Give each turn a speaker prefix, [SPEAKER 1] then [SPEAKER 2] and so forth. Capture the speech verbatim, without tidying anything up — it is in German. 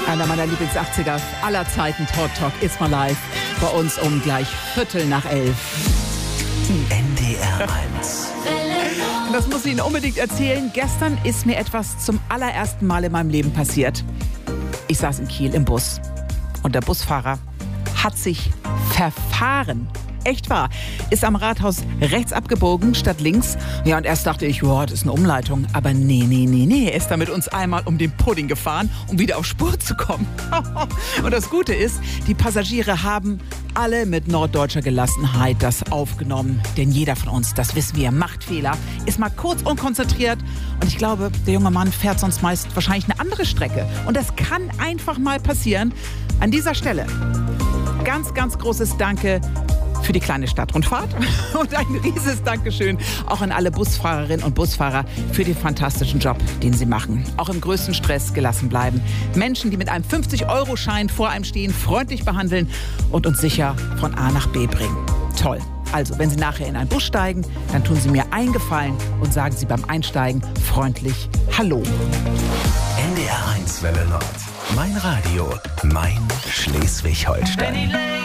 [SPEAKER 1] Einer meiner Lieblings-achtziger aller Zeiten, Talk Talk It's My Life. Bei uns um gleich Viertel nach elf.
[SPEAKER 2] N D R eins.
[SPEAKER 1] Und das muss ich Ihnen unbedingt erzählen. Gestern ist mir etwas zum allerersten Mal in meinem Leben passiert. Ich saß in Kiel im Bus und der Busfahrer hat sich verfahren. Echt wahr. Ist am Rathaus rechts abgebogen statt links. Ja, und erst dachte ich, wow, das ist eine Umleitung. Aber nee, nee, nee, nee. Er ist da mit uns einmal um den Pudding gefahren, um wieder auf Spur zu kommen. Und das Gute ist, die Passagiere haben alle mit norddeutscher Gelassenheit das aufgenommen. Denn jeder von uns, das wissen wir, macht Fehler, ist mal kurz unkonzentriert. Und ich glaube, der junge Mann fährt sonst meist wahrscheinlich eine andere Strecke. Und das kann einfach mal passieren. An dieser Stelle ganz, ganz großes Danke für die kleine Stadtrundfahrt und ein rieses Dankeschön auch an alle Busfahrerinnen und Busfahrer für den fantastischen Job, den sie machen. Auch im größten Stress gelassen bleiben. Menschen, die mit einem fünfzig-Euro-Schein vor einem stehen, freundlich behandeln und uns sicher von A nach B bringen. Toll. Also, wenn Sie nachher in einen Bus steigen, dann tun Sie mir einen Gefallen und sagen Sie beim Einsteigen freundlich Hallo.
[SPEAKER 2] N D R eins Welle Nord. Mein Radio, mein Schleswig-Holstein.